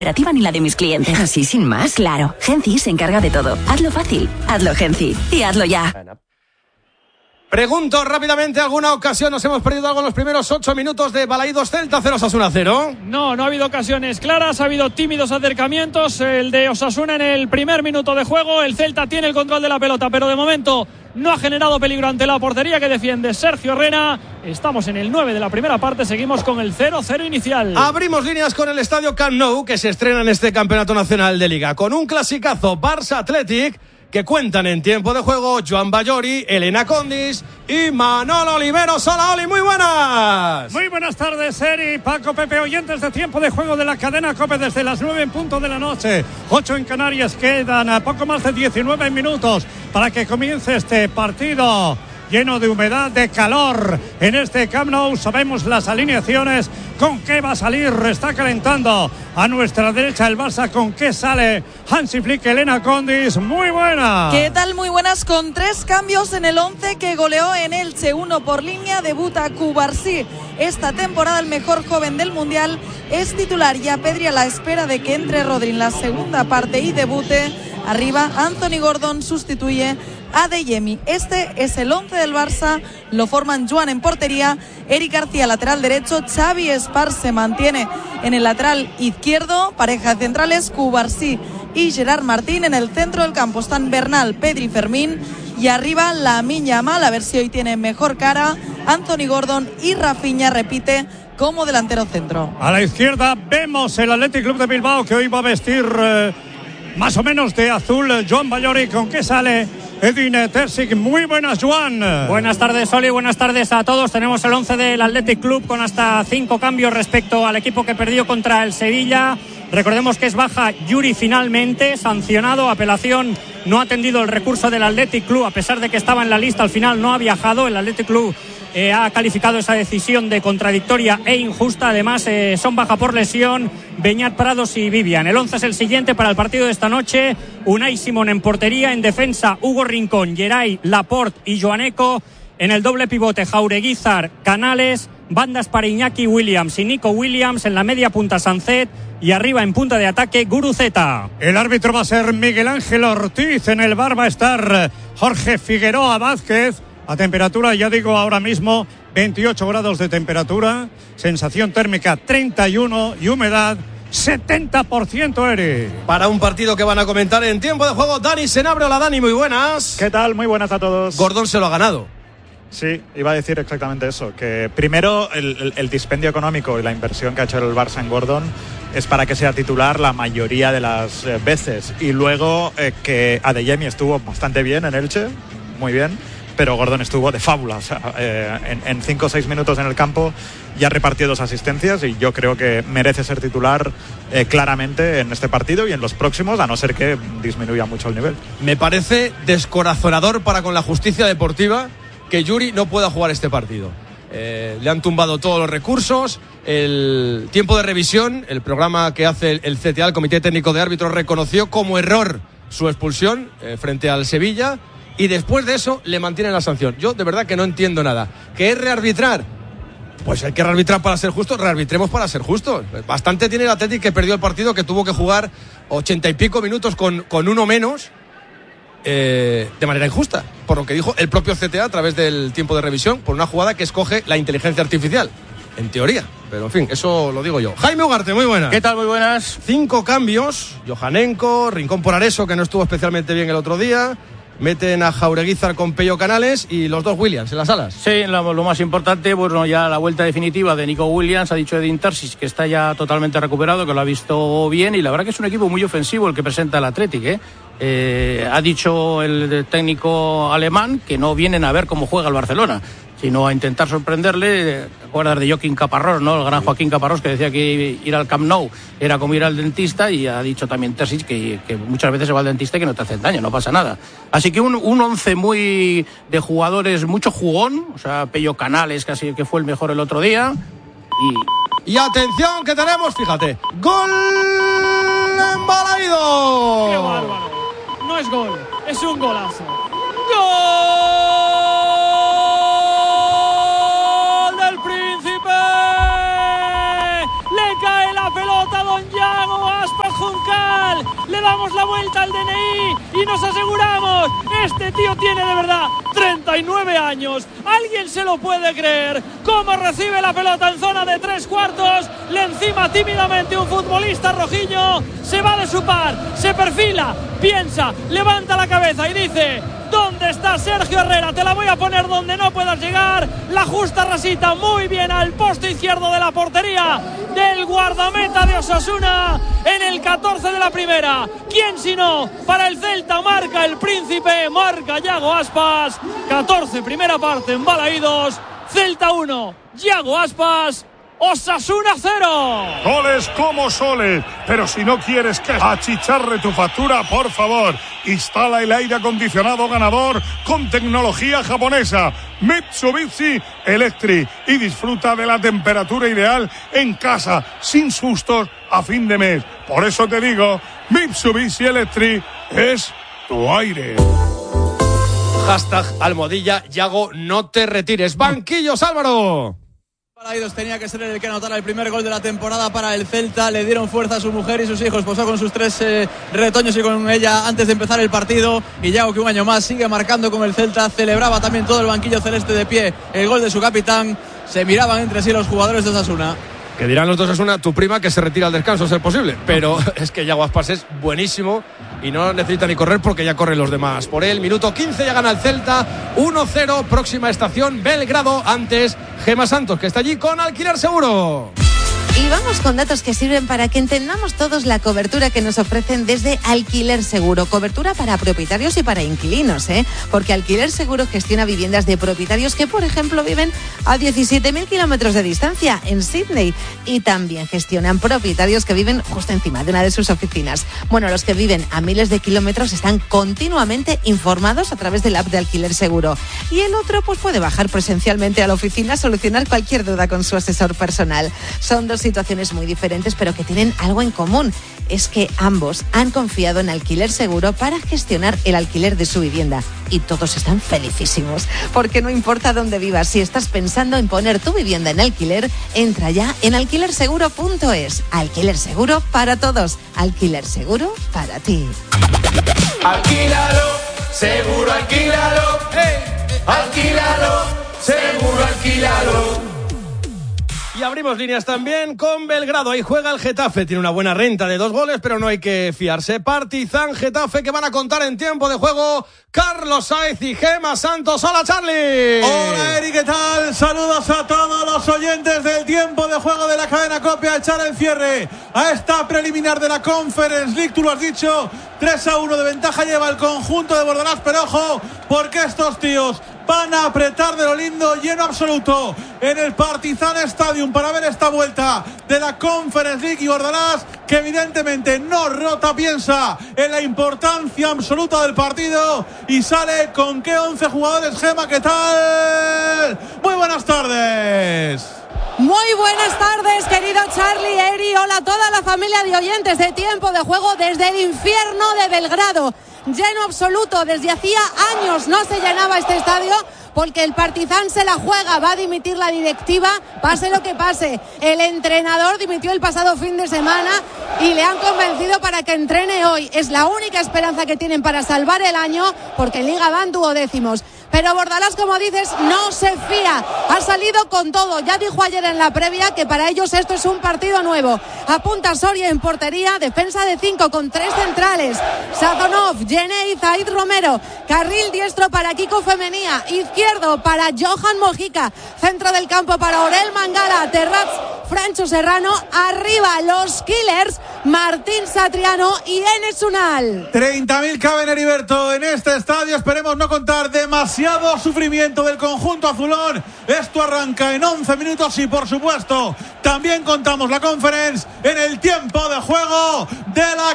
Operativa ni la de mis clientes. ¿Así sin más? Claro, Genci se encarga de todo. Hazlo fácil, hazlo Genci y hazlo ya. Pregunto rápidamente, ¿alguna ocasión nos hemos perdido algo en los primeros 8 minutos de Balaídos Celta 0 Osasuna 0? No ha habido ocasiones claras, ha habido tímidos acercamientos. El de Osasuna en el primer minuto de juego. El Celta tiene el control de la pelota, pero de momento no ha generado peligro ante la portería que defiende Sergio Herrera. Estamos en el 9 de la primera parte, seguimos con el 0-0 inicial. Abrimos líneas con el estadio Camp Nou, que se estrena en este Campeonato Nacional de Liga, con un clasicazo Barça Athletic, que cuentan en tiempo de juego Joan Ballori, Elena Condis y Manolo Oliveros. Hola, Oli, muy buenas. Muy buenas tardes, Eri, Paco, Pepe, oyentes de tiempo de juego de la cadena COPE desde las 9 en punto de la noche. 8 en Canarias, quedan a poco más de 19 minutos para que comience este partido lleno de humedad, de calor en este Camp Nou. Sabemos las alineaciones, con qué va a salir. Está calentando a nuestra derecha el Barça. ¿Con qué sale Hansi Flick? Elena Condis, muy buena. ¿Qué tal? Muy buenas, con 3 cambios en el 11 que goleó en Elche. 1 por línea, debuta Cubarsí. Esta temporada el mejor joven del Mundial es titular, y a Pedri a la espera de que entre Rodri en la segunda parte y debute. Arriba, Anthony Gordon sustituye a Adeyemi. Este es el 11 del Barça, lo forman Joan en portería, Eric García lateral derecho, Xavi Espar se mantiene en el lateral izquierdo, pareja de centrales, Cubarsí y Gerard Martín. En el centro del campo están Bernal, Pedri, Fermín, y arriba Lamine Yamal, a ver si hoy tiene mejor cara, Anthony Gordon, y Rafinha repite como delantero centro. A la izquierda vemos el Athletic Club de Bilbao, que hoy va a vestir más o menos de azul. Joan Ballori, ¿con qué sale Edin Terzic? Muy buenas, Joan. Buenas tardes, Oli, buenas tardes a todos. Tenemos el 11 del Athletic Club con hasta 5 cambios respecto al equipo que perdió contra el Sevilla. Recordemos que es baja Yuri finalmente, sancionado, apelación, no ha atendido el recurso del Athletic Club, a pesar de que estaba en la lista, al final no ha viajado. El Athletic Club ha calificado esa decisión de contradictoria e injusta. Además, son baja por lesión Beñat Prados y Vivian. El 11 es el siguiente para el partido de esta noche: Unai Simón en portería, en defensa Hugo Rincón, Geray, Laporte y Joaneco. En el doble pivote Jaureguizar, Canales, bandas para Iñaki Williams y Nico Williams. En la media punta Sancet, y arriba en punta de ataque Guruceta. El árbitro va a ser Miguel Ángel Ortiz. En el bar va a estar Jorge Figueroa Vázquez. A temperatura, ya digo, ahora mismo 28 grados de temperatura, sensación térmica 31 y humedad 70%, Eri. Para un partido que van a comentar en tiempo de juego, Dani Senabre. Hola, Dani, muy buenas. ¿Qué tal? Muy buenas a todos. Gordon se lo ha ganado. Sí, iba a decir exactamente eso, que primero el dispendio económico y la inversión que ha hecho el Barça en Gordon es para que sea titular la mayoría de las veces, y luego que Adeyemi estuvo bastante bien en Elche, muy bien, pero Gordon estuvo de fábula. O sea, en 5 o 6 minutos en el campo ya repartió 2 asistencias, y yo creo que merece ser titular claramente en este partido y en los próximos, a no ser que disminuya mucho el nivel. Me parece descorazonador para con la justicia deportiva que Yuri no pueda jugar este partido. Le han tumbado todos los recursos. El tiempo de revisión, el programa que hace el CTA, el Comité Técnico de Árbitros, reconoció como error su expulsión frente al Sevilla, y después de eso le mantienen la sanción. Yo de verdad que no entiendo nada. ¿Qué es rearbitrar? Pues hay que rearbitrar para ser justos, rearbitremos para ser justos. Bastante tiene el Athletic, que perdió el partido, que tuvo que jugar 80 y pico minutos con uno menos, de manera injusta, por lo que dijo el propio CTA a través del tiempo de revisión, por una jugada que escoge la inteligencia artificial, en teoría, pero en fin, eso lo digo yo. Jaime Ugarte, muy buenas. ¿Qué tal? Muy buenas. 5 cambios: Johanenko, Rincón por Areso, que no estuvo especialmente bien el otro día, meten a Jaureguizar con Pello Canales, y los 2 Williams en las alas. Sí, lo más importante, bueno, ya la vuelta definitiva de Nico Williams. Ha dicho Edin Terzic que está ya totalmente recuperado, que lo ha visto bien, y la verdad que es un equipo muy ofensivo el que presenta el Athletic, ha dicho el técnico alemán que no vienen a ver cómo juega el Barcelona, sino a intentar sorprenderle. ¿Te acuerdas de Joaquín Caparrós, no? El gran Joaquín Caparrós, que decía que ir al Camp Nou era como ir al dentista, y ha dicho también Terzic que muchas veces se va al dentista y que no te hacen daño, no pasa nada. Así que un 11 muy de jugadores, mucho jugón, o sea, Pello Canales casi que fue el mejor el otro día. Y atención, que tenemos, fíjate, gol en Balaídos. ¡Qué bárbaro! No es gol, es un golazo. ¡Gol del Príncipe! Le cae la pelota a Don Yago Aspas. damos la vuelta al DNI y nos aseguramos, este tío tiene de verdad 39 años. ¿Alguien se lo puede creer? ¿Cómo recibe la pelota en zona de 3/4? Le encima tímidamente un futbolista rojillo, se va de su par, se perfila, piensa, levanta la cabeza y dice: ¿dónde está Sergio Herrera? Te la voy a poner donde no puedas llegar. La justa rasita muy bien al poste izquierdo de la portería del guardameta de Osasuna en el 14 de la primera. ¿Quién sino? Para el Celta marca el Príncipe, marca Yago Aspas. 14 primera parte en Balaídos. Celta 1, Yago Aspas, Osasuna 0. Goles como soles, pero si no quieres que achicharre tu factura, por favor, instala el aire acondicionado ganador con tecnología japonesa Mitsubishi Electric y disfruta de la temperatura ideal en casa, sin sustos a fin de mes. Por eso te digo, Mitsubishi Electric es tu aire. Hashtag almohadilla Yago, no te retires. Banquillos, Álvaro. Balaídos tenía que ser el que anotara el primer gol de la temporada para el Celta. Le dieron fuerza a su mujer y sus hijos. Posó con sus 3 retoños y con ella antes de empezar el partido. Y Yago, que un año más sigue marcando con el Celta. Celebraba también todo el banquillo celeste de pie el gol de su capitán. Se miraban entre sí los jugadores de Osasuna. Que dirán los dos Osasuna, tu prima que se retira al descanso, a ser posible. Pero es que Yago Aspas es buenísimo y no necesita ni correr porque ya corren los demás. Por él, minuto 15, ya gana el Celta. 1-0, próxima estación, Belgrado. Antes, Gema Santos, que está allí con Alquiler Seguro. Y vamos con datos que sirven para que entendamos todos la cobertura que nos ofrecen desde Alquiler Seguro. Cobertura para propietarios y para inquilinos, porque Alquiler Seguro gestiona viviendas de propietarios que, por ejemplo, viven a 17.000 kilómetros de distancia en Sydney. Y también gestionan propietarios que viven justo encima de una de sus oficinas. Bueno, los que viven a miles de kilómetros están continuamente informados a través del app de Alquiler Seguro. Y el otro pues puede bajar presencialmente a la oficina a solucionar cualquier duda con su asesor personal. Son dos situaciones muy diferentes, pero que tienen algo en común. Es que ambos han confiado en Alquiler Seguro para gestionar el alquiler de su vivienda. Y todos están felicísimos. Porque no importa dónde vivas, si estás pensando en poner tu vivienda en alquiler, entra ya en alquilerseguro.es. Alquiler Seguro para todos. Alquiler Seguro para ti. Alquílalo, seguro alquílalo. Alquílalo, seguro alquílalo. Y abrimos líneas también con Belgrado. Ahí juega el Getafe. Tiene una buena renta de 2 goles, pero no hay que fiarse. Partizan Getafe, que van a contar en tiempo de juego Carlos Saez y Gema Santos. Hola, Charlie. Hola, Eri, ¿qué tal? Saludos a todos los oyentes del tiempo de juego de la cadena COPE. A echar el cierre a esta preliminar de la Conference League. Tú lo has dicho, 3-1 de ventaja lleva el conjunto de Bordalás, pero ojo, porque estos tíos van a apretar de lo lindo, lleno absoluto en el Partizan Stadium para ver esta vuelta de la Conference League. Y Bordalás, que evidentemente no rota, piensa en la importancia absoluta del partido y sale con qué 11 jugadores. Gema, ¿qué tal? Muy buenas tardes. Muy buenas tardes, querido Charlie, Eri. Hola a toda la familia de oyentes de Tiempo de Juego desde el infierno de Belgrado. Lleno absoluto, desde hacía años no se llenaba este estadio porque el Partizan se la juega, va a dimitir la directiva, pase lo que pase. El entrenador dimitió el pasado fin de semana y le han convencido para que entrene hoy. Es la única esperanza que tienen para salvar el año porque en Liga van 12º. Pero Bordalás, como dices, no se fía. Ha salido con todo. Ya dijo ayer en la previa que para ellos esto es un partido nuevo. Apunta Soria en portería, defensa de 5 con 3 centrales. Sazonov, Jenei, Zaid Romero. Carril diestro para Kiko Femenía. Izquierdo para Johan Mojica. Centro del campo para Orel Mangala. Terrats, Francho Serrano. Arriba los Killers, Martín Satriano y Enes Unal. 30.000 caben, Heriberto, en este estadio. Esperemos no contar demasiado sufrimiento del conjunto azulón. Esto arranca en 11 minutos y, por supuesto, también contamos la Conference en el tiempo de juego de la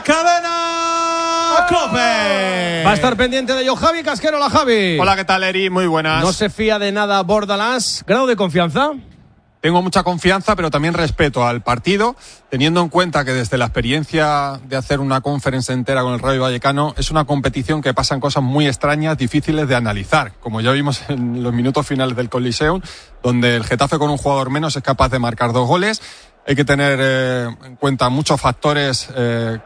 cadena COPE. Va a estar pendiente de ello Javi Casquero. Hola, Javi. Hola, ¿qué tal, Eri? Muy buenas. No se fía de nada Bordalás. ¿Grado de confianza? Tengo mucha confianza, pero también respeto al partido, teniendo en cuenta que desde la experiencia de hacer una conferencia entera con el Rayo Vallecano, es una competición que pasan cosas muy extrañas, difíciles de analizar, como ya vimos en los minutos finales del Coliseum, donde el Getafe con un jugador menos es capaz de marcar 2 goles. Hay que tener en cuenta muchos factores